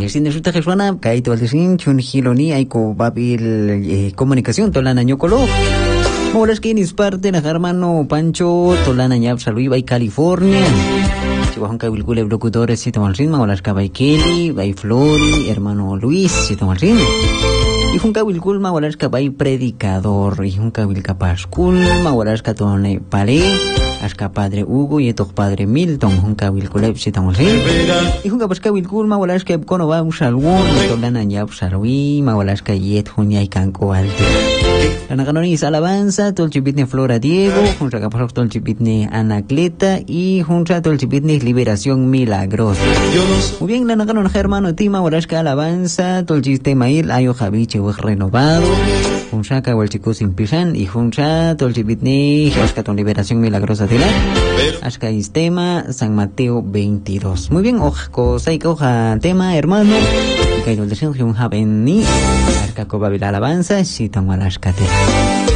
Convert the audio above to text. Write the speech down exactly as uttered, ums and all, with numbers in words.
Waldesin de Ruta Jesuana, Kaito Waldesin, Chunjiloni, Aiko Babil eh, Comunicación, Tolana Ñocolo. Molas que parte na hermano Pancho, Tolana Ñap Salui, Bay California. Chihuahua Wilcule Locutores, si toman ritmo, Molas Cabay Kelly, Bay Flori, hermano Luis, si toman ritmo. Y Junca Wilculma, Molas Cabay Predicador, y Junca Wilca Pasculma, Molas Catone Pale. Ashka padre Hugo y etok padre Milton, Junca Wilculep, si toman ritmo. Y Junca Pasca Wilculma, Molas que Kono va un salwon, Tolana Ñap Salui, Molas que Yet Junya y Canco Alte. La Naganonis Alabanza, Tolchipitne Flora Diego, Junta Capasok Tolchipitne Anacleta y Junta Tolchipitne Liberación Milagrosa. Muy bien, la Naganon Germano Tima, Borashka Alabanza, Tolchiste Mail, Ayo Javiche Renovado, Junta Kawalchico Sin Pijan y Junta Tolchipitne Ashkaton Liberación Milagrosa de la Ashka Istema, San Mateo veintidós. Muy bien, Ojko Saika Oja Tema, hermano, y Kaidol de Senjun Javeni. Coba Alabanza, si tomo las cateras.